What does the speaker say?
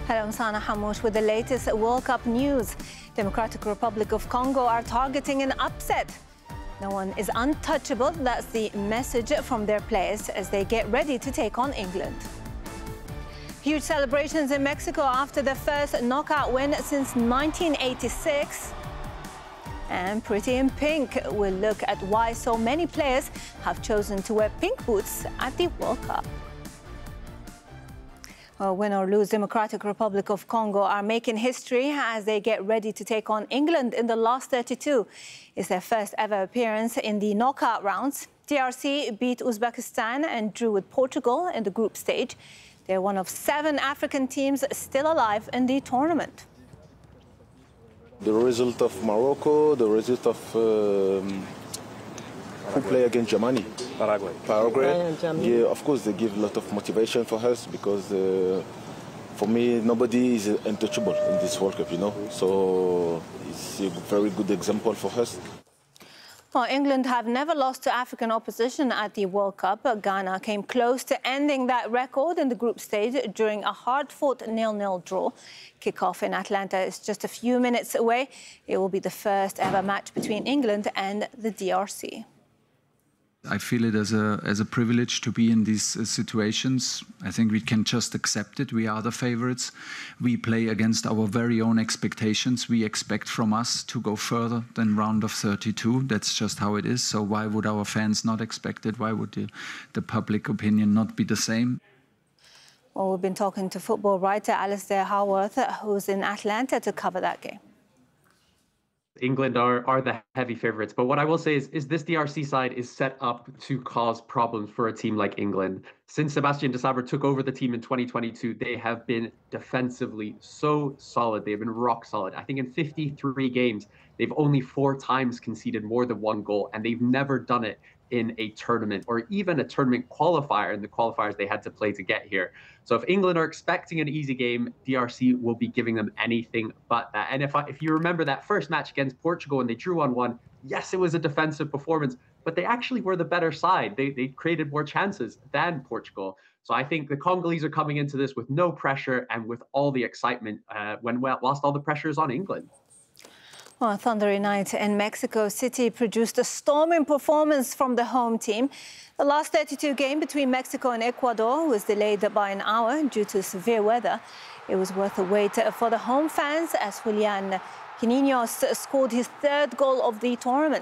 Hello, I'm Sana Hamouche with the latest World Cup news. Democratic Republic of Congo are targeting an upset. No one is untouchable. That's the message from their players as they get ready to take on England. Huge celebrations in Mexico after the first knockout win since 1986. And Pretty in Pink will look at why so many players have chosen to wear pink boots at the World Cup. Well, win or lose, Democratic Republic of Congo are making history as they get ready to take on England in the last 32. It's their first ever appearance in the knockout rounds. DRC beat Uzbekistan and drew with Portugal in the group stage. They're one of 7 African teams still alive in the tournament. The result of Morocco, the result of who play against Germany? Paraguay. Yeah, of course, they give a lot of motivation for us because for me, nobody is untouchable in this World Cup, you know. So it's a very good example for us. Well, England have never lost to African opposition at the World Cup. Ghana came close to ending that record in the group stage during a hard-fought 0-0 draw. Kickoff in Atlanta is just a few minutes away. It will be the first ever match between England and the DRC. I feel it as a privilege to be in these situations. I think we can just accept it. We are the favorites. We play against our very own expectations. We expect from us to go further than round of 32. That's just how it is. So why would our fans not expect it? Why would the public opinion not be the same? Well, we've been talking to football writer Alistair Haworth, who's in Atlanta to cover that game. England are the heavy favourites. But what I will say is this DRC side is set up to cause problems for a team like England. Since Sébastien Desabre took over the team in 2022, they have been defensively so solid. They've been rock solid. I think in 53 games, they've only 4 times conceded more than 1 goal, and they've never done it in a tournament or even a tournament qualifier in the qualifiers they had to play to get here. So if England are expecting an easy game, DRC will be giving them anything but that. And if you remember that first match against Portugal and they drew 1-1, yes, it was a defensive performance, but they actually were the better side. They created more chances than Portugal. So I think the Congolese are coming into this with no pressure and with all the excitement whilst all the pressure is on England. Well, a thundery night in Mexico City produced a storming performance from the home team. The last 32 game between Mexico and Ecuador was delayed by an hour due to severe weather. It was worth a wait for the home fans as Julián Quinonez scored his 3rd goal of the tournament.